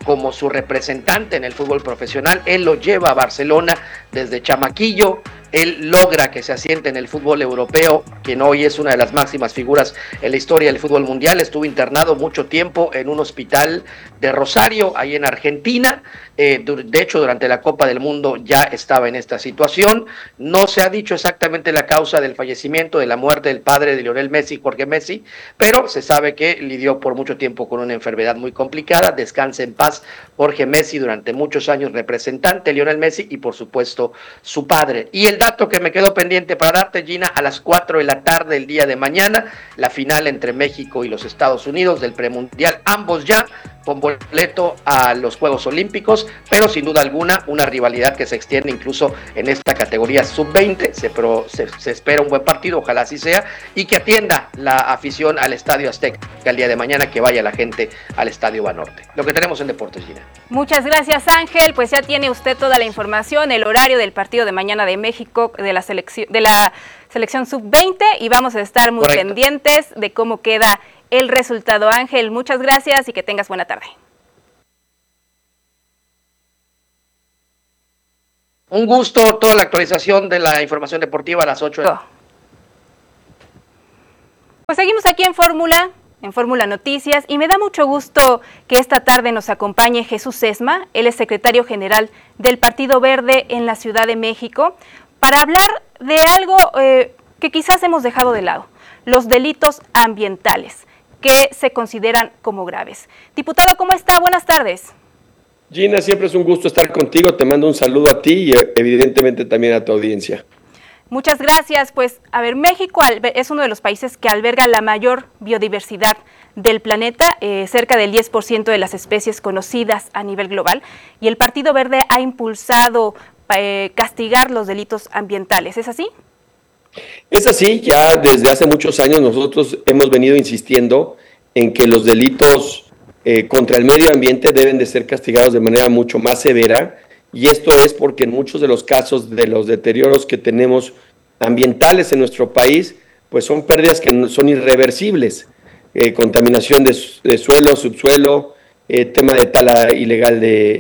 como su representante en el fútbol profesional. Él lo lleva a Barcelona desde chamaquillo. Él logra que se asiente en el fútbol europeo, quien hoy es una de las máximas figuras en la historia del fútbol mundial. Estuvo internado mucho tiempo en un hospital de Rosario, ahí en Argentina. De hecho, durante la Copa del Mundo ya estaba en esta situación. No se ha dicho exactamente la causa del fallecimiento, de la muerte del padre de Lionel Messi, Jorge Messi, pero se sabe que lidió por mucho tiempo con una enfermedad muy complicada. Descanse en paz Jorge Messi, durante muchos años representante de Lionel Messi, y por supuesto su padre. Y el dato que me quedó pendiente para darte, Gina, a las 4 de la tarde el día de mañana, la final entre México y los Estados Unidos del premundial, ambos ya con boleto a los Juegos Olímpicos, pero sin duda alguna una rivalidad que se extiende incluso en esta categoría sub-20. Se espera un buen partido, ojalá así sea, y que atienda la afición al Estadio Azteca el día de mañana, que vaya la gente al Estadio Banorte. Lo que tenemos en Deportes, Gina. Muchas gracias, Ángel. Pues ya tiene usted toda la información, el horario del partido de mañana de México, de la selección sub-20, y vamos a estar muy pendientes de cómo queda el resultado. Ángel, muchas gracias y que tengas buena tarde. Un gusto, toda la actualización de la información deportiva a las 8 de la noche. Pues seguimos aquí en Fórmula Noticias, y me da mucho gusto que esta tarde nos acompañe Jesús Sesma. Él es secretario general del Partido Verde en la Ciudad de México, para hablar de algo que quizás hemos dejado de lado: los delitos ambientales, que se consideran como graves. Diputado, ¿cómo está? Buenas tardes. Gina, siempre es un gusto estar contigo. Te mando un saludo a ti y evidentemente también a tu audiencia. Muchas gracias. Pues, a ver, México es uno de los países que alberga la mayor biodiversidad del planeta, cerca del 10% de las especies conocidas a nivel global, y el Partido Verde ha impulsado castigar los delitos ambientales. ¿Es así? Es así. Ya desde hace muchos años nosotros hemos venido insistiendo en que los delitos contra el medio ambiente deben de ser castigados de manera mucho más severa, y esto es porque en muchos de los casos de los deterioros que tenemos ambientales en nuestro país, pues son pérdidas que son irreversibles. Contaminación de suelo, subsuelo, tema de tala ilegal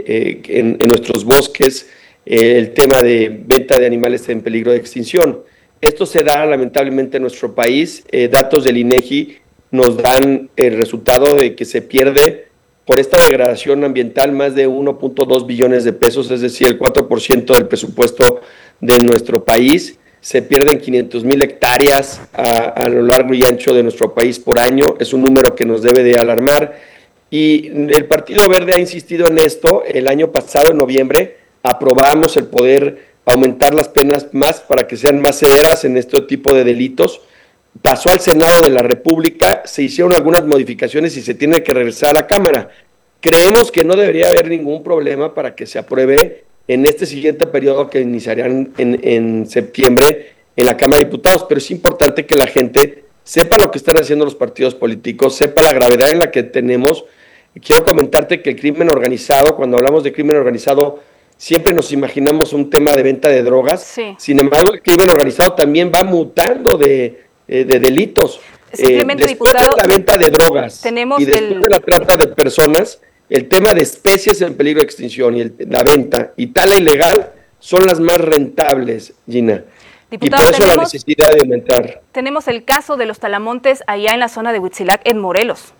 en nuestros bosques, el tema de venta de animales en peligro de extinción. Esto se da lamentablemente en nuestro país. Datos del INEGI nos dan el resultado de que se pierde por esta degradación ambiental más de 1.2 billones de pesos, es decir, el 4% del presupuesto de nuestro país. Se pierden 500,000 hectáreas a lo largo y ancho de nuestro país por año. Es un número que nos debe de alarmar, y el Partido Verde ha insistido en esto. El año pasado, en noviembre, aprobamos el poder aumentar las penas más para que sean más severas en este tipo de delitos. Pasó al Senado de la República, se hicieron algunas modificaciones y se tiene que regresar a la Cámara. Creemos que no debería haber ningún problema para que se apruebe en este siguiente periodo, que iniciarán en septiembre en la Cámara de Diputados, pero es importante que la gente sepa lo que están haciendo los partidos políticos, sepa la gravedad en la que tenemos. Quiero comentarte que el crimen organizado, cuando hablamos de crimen organizado, siempre nos imaginamos un tema de venta de drogas. Sí. Sin embargo, el crimen organizado también va mutando de delitos. Simplemente, después diputado, de la venta de drogas tenemos y después de la trata de personas, el tema de especies en peligro de extinción y la venta y tala ilegal son las más rentables, Gina. Diputado, y por eso la necesidad de aumentar. Tenemos el caso de los talamontes allá en la zona de Huitzilac, en Morelos.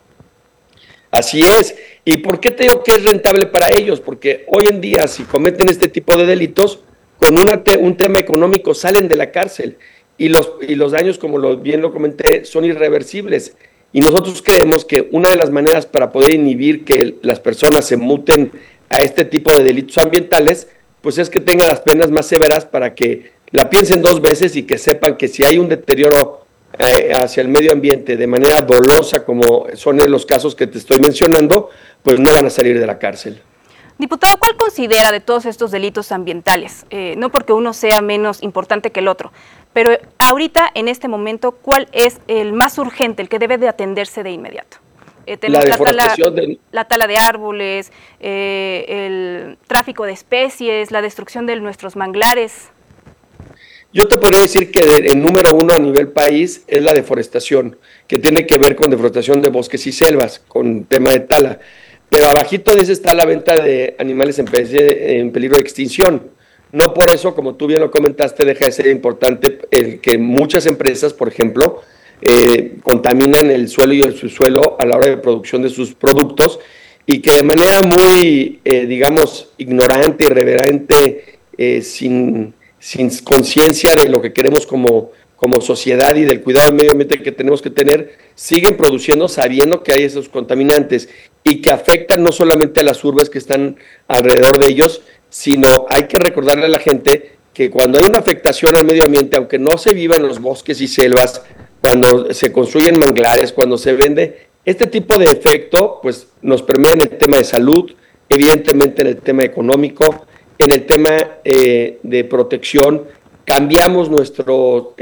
Así es. ¿Y por qué te digo que es rentable para ellos? Porque hoy en día, si cometen este tipo de delitos, con un tema económico salen de la cárcel, y los daños, como bien lo comenté, son irreversibles. Y nosotros creemos que una de las maneras para poder inhibir que las personas se muten a este tipo de delitos ambientales, pues es que tengan las penas más severas, para que la piensen dos veces y que sepan que si hay un deterioro hacia el medio ambiente de manera dolosa, como son en los casos que te estoy mencionando, pues no van a salir de la cárcel. Diputado, ¿cuál considera de todos estos delitos ambientales? No porque uno sea menos importante que el otro, pero ahorita, en este momento, ¿cuál es el más urgente, el que debe de atenderse de inmediato? Tenemos la tala de árboles, el tráfico de especies, la destrucción de nuestros manglares. Yo te podría decir que el número uno a nivel país es la deforestación, que tiene que ver con deforestación de bosques y selvas, con tema de tala. pero abajito de ese está la venta de animales en peligro de extinción. No por eso, como tú bien lo comentaste, deja de ser importante el que muchas empresas, por ejemplo, contaminan el suelo y el subsuelo a la hora de producción de sus productos y que de manera muy, digamos, ignorante, irreverente, sin conciencia de lo que queremos como sociedad y del cuidado del medio ambiente que tenemos que tener, siguen produciendo sabiendo que hay esos contaminantes y que afectan no solamente a las urbes que están alrededor de ellos, sino hay que recordarle a la gente que cuando hay una afectación al medio ambiente, aunque no se viva en los bosques y selvas, cuando se construyen manglares, cuando se vende, este tipo de efecto pues nos permea en el tema de salud, evidentemente en el tema económico, en el tema de protección. Cambiamos nuestro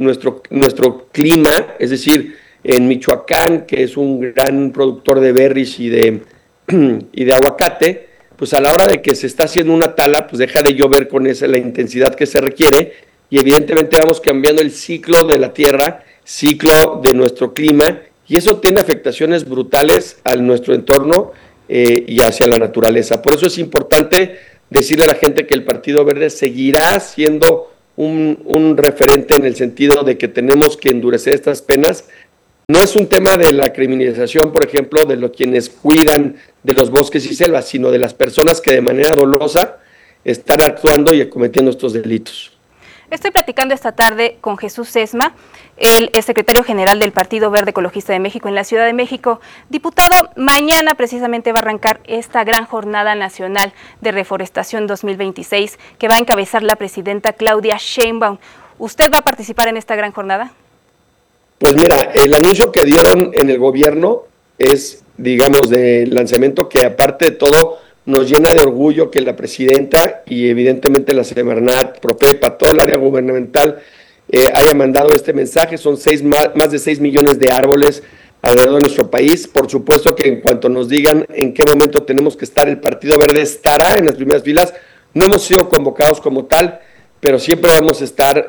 clima, es decir, en Michoacán, que es un gran productor de berries y de aguacate, pues a la hora de que se está haciendo una tala, pues deja de llover con la intensidad que se requiere y evidentemente vamos cambiando el ciclo de la tierra, ciclo de nuestro clima, y eso tiene afectaciones brutales a nuestro entorno y hacia la naturaleza. Por eso es importante decirle a la gente que el Partido Verde seguirá siendo un referente en el sentido de que tenemos que endurecer estas penas. No es un tema de la criminalización, por ejemplo, de quienes cuidan de los bosques y selvas, sino de las personas que de manera dolosa están actuando y cometiendo estos delitos. Estoy platicando esta tarde con Jesús Sesma, el secretario general del Partido Verde Ecologista de México en la Ciudad de México. Diputado, mañana precisamente va a arrancar esta gran jornada nacional de reforestación 2026 que va a encabezar la presidenta Claudia Sheinbaum. ¿Usted va a participar en esta gran jornada? Pues mira, el anuncio que dieron en el gobierno es, digamos, de lanzamiento que aparte de todo nos llena de orgullo que la presidenta y evidentemente la Semarnat, Profepa, toda el área gubernamental haya mandado este mensaje. Son más de 6 millones de árboles alrededor de nuestro país. Por supuesto que en cuanto nos digan en qué momento tenemos que estar, el Partido Verde estará en las primeras filas. No hemos sido convocados como tal, pero siempre vamos a estar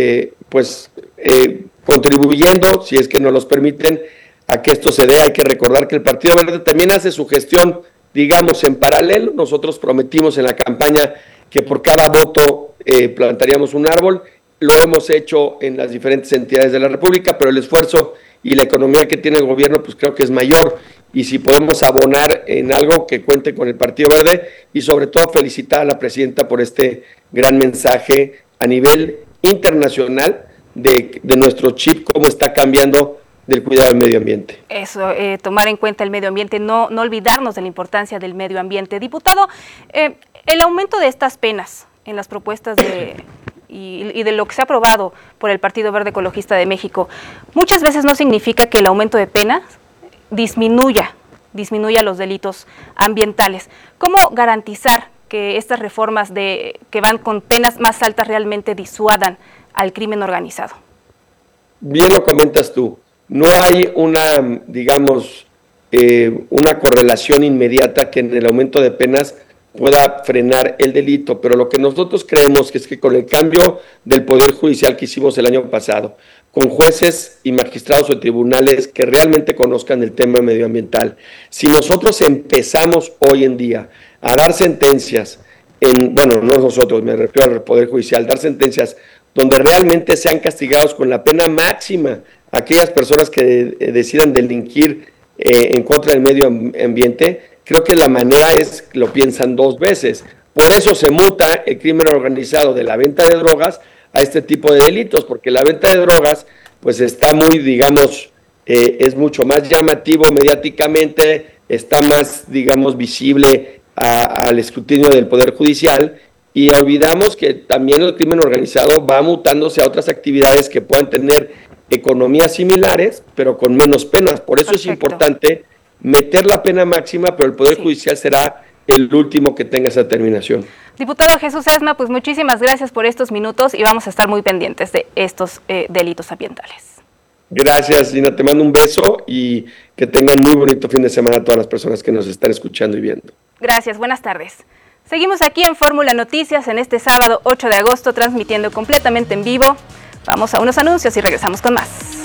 contribuyendo, si es que nos los permiten, a que esto se dé. Hay que recordar que el Partido Verde también hace su gestión, digamos, en paralelo. Nosotros prometimos en la campaña que por cada voto plantaríamos un árbol. Lo hemos hecho en las diferentes entidades de la República, pero el esfuerzo y la economía que tiene el gobierno, pues creo que es mayor. Y si podemos abonar en algo, que cuente con el Partido Verde, y sobre todo felicitar a la presidenta por este gran mensaje a nivel internacional de nuestro chip, cómo está cambiando del cuidado del medio ambiente. Eso, tomar en cuenta el medio ambiente, no olvidarnos de la importancia del medio ambiente. Diputado, el aumento de estas penas en las propuestas y de lo que se ha aprobado por el Partido Verde Ecologista de México, muchas veces no significa que el aumento de penas disminuya los delitos ambientales. ¿Cómo garantizar que estas reformas que van con penas más altas realmente disuadan al crimen organizado? Bien lo comentas tú. No hay una correlación inmediata que en el aumento de penas pueda frenar el delito, pero lo que nosotros creemos es que con el cambio del Poder Judicial que hicimos el año pasado, con jueces y magistrados o tribunales que realmente conozcan el tema medioambiental, si nosotros empezamos hoy en día a dar sentencias, no nosotros, me refiero al Poder Judicial, dar sentencias donde realmente sean castigados con la pena máxima aquellas personas que decidan delinquir en contra del medio ambiente, creo que la manera lo piensan dos veces. Por eso se muta el crimen organizado de la venta de drogas a este tipo de delitos, porque la venta de drogas pues está muy, es mucho más llamativo mediáticamente, está más, visible al escrutinio del Poder Judicial, y olvidamos que también el crimen organizado va mutándose a otras actividades que puedan tener economías similares, pero con menos penas. Por eso es importante meter la pena máxima, pero el Poder Judicial será el último que tenga esa determinación. Diputado Jesús Sesma, pues muchísimas gracias por estos minutos y vamos a estar muy pendientes de estos delitos ambientales. Gracias, Gina, te mando un beso y que tengan muy bonito fin de semana a todas las personas que nos están escuchando y viendo. Gracias, buenas tardes. Seguimos aquí en Fórmula Noticias en este sábado 8 de agosto, transmitiendo completamente en vivo. Vamos a unos anuncios y regresamos con más.